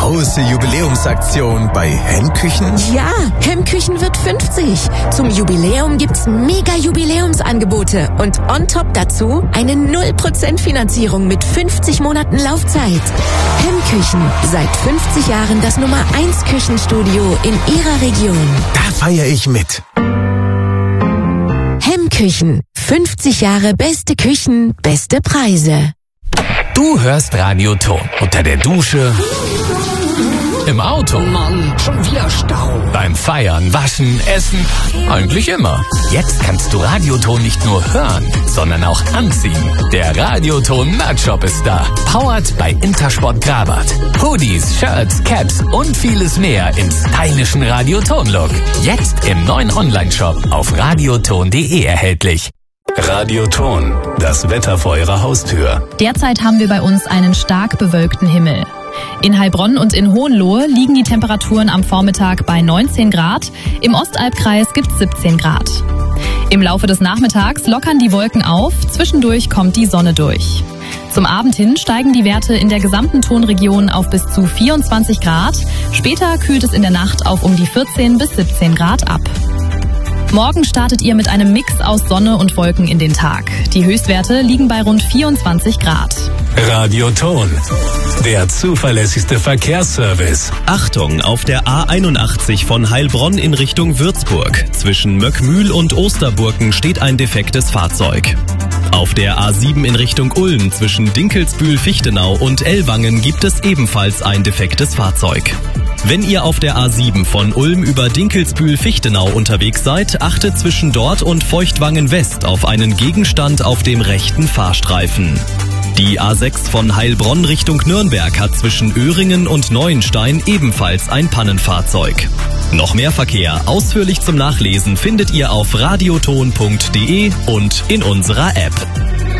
große Jubiläumsaktion bei Hemmküchen? Ja, Hemmküchen wird 50. Zum Jubiläum gibt's mega Jubiläumsangebote und on top dazu eine 0% Finanzierung mit 50 Monaten Laufzeit. Hemmküchen, seit 50 Jahren das Nummer 1 Küchenstudio in Ihrer Region. Da feiere ich mit. Hemmküchen, 50 Jahre beste Küchen, beste Preise. Du hörst Radioton unter der Dusche, im Auto, Mann, schon wieder Stau. beim Feiern, Waschen, Essen, eigentlich immer. Jetzt kannst du Radioton nicht nur hören, sondern auch anziehen. Der Radioton Merch-Shop ist da. Powered bei Intersport Grabat. Hoodies, Shirts, Caps und vieles mehr im stylischen Radioton-Look. Jetzt im neuen Online-Shop auf radioton.de erhältlich. Radioton, das Wetter vor Ihrer Haustür. Derzeit haben wir bei uns einen stark bewölkten Himmel. In Heilbronn und in Hohenlohe liegen die Temperaturen am Vormittag bei 19 Grad, im Ostalbkreis gibt's 17 Grad. Im Laufe des Nachmittags lockern die Wolken auf, zwischendurch kommt die Sonne durch. Zum Abend hin steigen die Werte in der gesamten Tonregion auf bis zu 24 Grad, später kühlt es in der Nacht auf um die 14 bis 17 Grad ab. Morgen startet ihr mit einem Mix aus Sonne und Wolken in den Tag. Die Höchstwerte liegen bei rund 24 Grad. Radioton, der zuverlässigste Verkehrsservice. Achtung, auf der A81 von Heilbronn in Richtung Würzburg. Zwischen Möckmühl und Osterburken steht ein defektes Fahrzeug. Auf der A7 in Richtung Ulm zwischen Dinkelsbühl-Fichtenau und Ellwangen gibt es ebenfalls ein defektes Fahrzeug. Wenn ihr auf der A7 von Ulm über Dinkelsbühl-Fichtenau unterwegs seid, achtet zwischen dort und Feuchtwangen West auf einen Gegenstand auf dem rechten Fahrstreifen. Die A6 von Heilbronn Richtung Nürnberg hat zwischen Öhringen und Neuenstein ebenfalls ein Pannenfahrzeug. Noch mehr Verkehr ausführlich zum Nachlesen findet ihr auf radioton.de und in unserer App.